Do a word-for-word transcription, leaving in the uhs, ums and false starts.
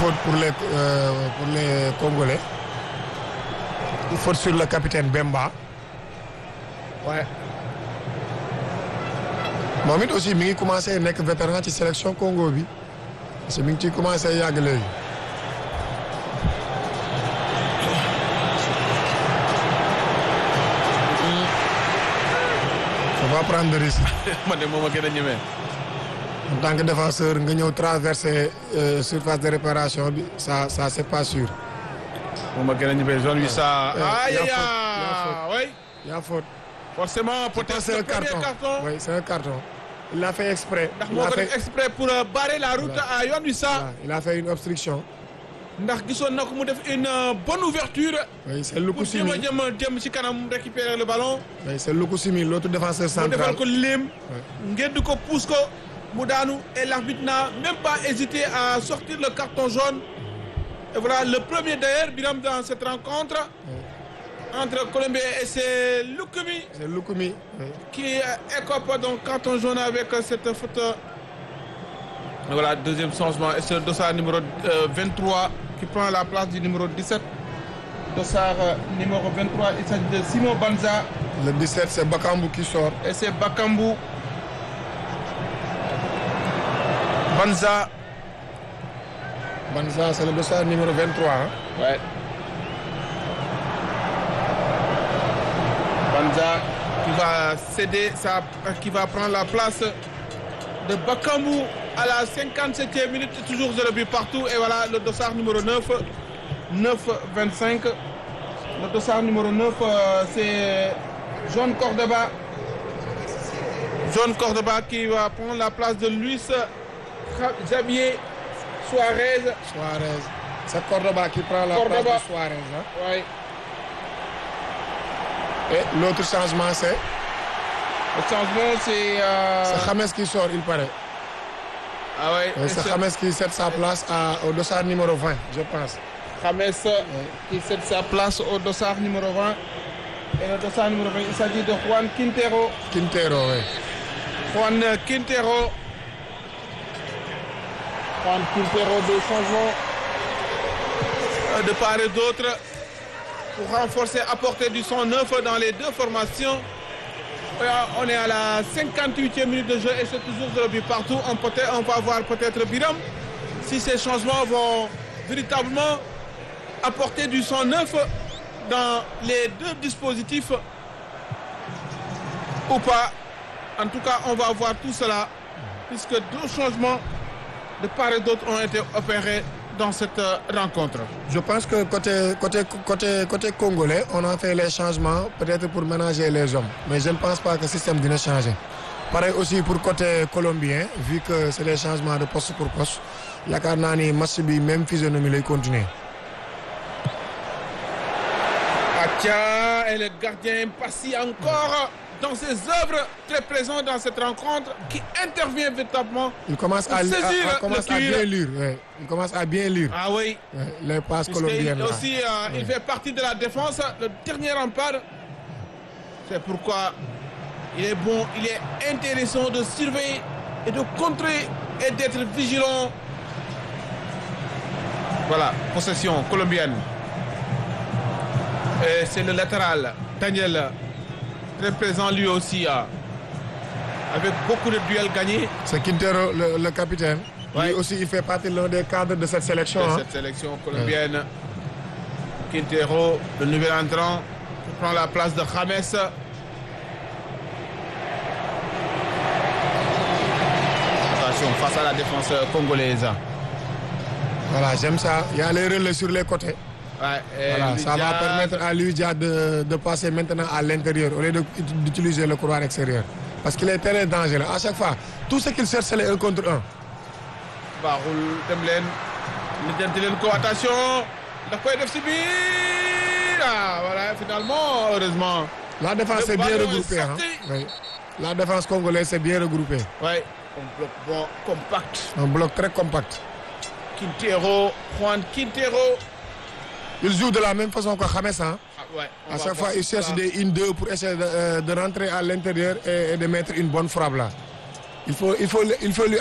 faute pour les euh, pour les Congolais. Une faute sur le capitaine Bemba. Ouais. moom it aussi mi ngi commencé nekk vétéran ci sélection Congo bi parce que mi ngi ciy commencé yàgg léegi. faut pas prendre de risque. man de moom a gën a ñemee. en tant que défenseur nga ñëw traverser euh, surface de réparation bi ça ça c'est pas sûr. moom a gën a ñemee zone huit ça. aïe aïe oui. y a faute. forcément peut-être c'est un le premier carton. carton. Oui, c'est un carton. Il l'a fait exprès. ndax Il moo a ko fait def exprès pour euh, barrer la route Voilà. à yoon wi ça. voilà, il a fait une obstruction. ndax gisoon na ko mu def une euh, bonne ouverture. Oui, c'est pour Luku jéem a Simi. jëm jëm ci kanam récupérer le ballon. Oui, c'est Luku Simi, l'autre défenseur mu central. defal ko lim. Ouais. ngedd ko pousse ko mu daanu et l'arbitre n'a même pas hésité à sortir le carton jaune. Et voilà le premier d'ailleurs Biram dans cette rencontre. Entre Colombie et c'est Lukumi C'est Lukumi. Oui. qui écope donc carton jaune avec cette faute. Et voilà, deuxième changement. Et c'est Dossard numéro euh, vingt-trois qui prend la place du numéro dix-sept. Dossard euh, numéro vingt-trois, il s'agit de Simon Banza. Le dix-sept, c'est Bakambu qui sort. Et c'est Bakambu. Banza. Banza, c'est le dossard numéro vingt-trois. Hein? Ouais. Banza qui va céder, sa, qui va prendre la place de Bakambu à la cinquante-septième minute, toujours zéro but partout. Et voilà le dossard numéro neuf, neuf vingt-cinq. Le dossard numéro neuf, euh, c'est John Cordoba. John Cordoba qui va prendre la place de Luis Javier Suarez. Suarez. C'est Cordoba qui prend la Cordoba. place de Suarez. Hein? Ouais. Et l'autre changement, c'est Le changement, c'est... Euh... c'est James qui sort, il paraît. Ah ouais. Et c'est James qui cède sa place à, au dossard numéro vingt, je pense. James qui cède sa place au dossard numéro vingt. Et le dossard numéro vingt, il s'agit de Juan Quintero. Quintero, oui. Juan Quintero. Juan Quintero, des changements euh, de part et d'autre pour renforcer, apporter du son neuf dans les deux formations. On est à la cinquante-huitième minute de jeu et c'est toujours zéro but partout. On, peut on va voir peut-être Biram si ces changements vont véritablement apporter du son neuf dans les deux dispositifs ou pas. En tout cas, on va voir tout cela puisque deux changements de part et d'autre ont été opérés dans cette euh, rencontre. Je pense que côté, côté, côté, côté congolais, on a fait les changements peut-être pour ménager les hommes. Mais je ne pense pas que le système va changer. Pareil aussi pour côté colombien, vu que c'est des changements de poste pour poste. Il y a qu'à nani Massibi, même physionomie, il continue. Atia et le gardien Passi encore dans ses œuvres, très présent dans cette rencontre, qui intervient véritablement. Il commence à, saisir à, à, commence le à tir. bien lire. Ouais. Il commence à bien lire Ah oui. ouais, les passes Puisque colombiennes. il, Là. aussi, euh, ouais. il fait partie de la défense, le dernier rempart. C'est pourquoi il est bon, il est intéressant de surveiller et de contrer et d'être vigilant. Voilà, possession colombienne. Et c'est le latéral, Daniel, très présent lui aussi, hein, avec beaucoup de duels gagnés. C'est Quintero, le, le capitaine. Ouais. Lui aussi, il fait partie l'un des cadres de cette sélection. De hein. cette sélection colombienne. Quintero, le nouvel entrant, qui prend la place de James. Attention, face à la défense congolaise. Voilà, j'aime ça. Il y a les relais sur les côtés. Ouais, et Voilà, ça Lydia- va permettre à Ludia de, de passer maintenant à l'intérieur au lieu de- d'utiliser le couloir extérieur. Parce qu'il est très dangereux. À chaque fois, tout ce qu'il cherche, c'est le un contre un. baaxul dem leen lijjanti leen ko attention da koy def si biir ah voilà finalement heureusement. La défense Le est bien ballon est regroupée. Hein. sorti. Oui. La défense congolaise est bien regroupée. Ouais, un bloc bon compact. Un bloc très compact. Quintero, Juan Quintero. Il joue de la même façon que James. Hein. Ah, ouais, on À va chaque fois, voir il cherche ça. des une deux pour essayer de, euh, de rentrer à l'intérieur et, et de mettre une bonne frappe là. Il faut, il faut, il faut lui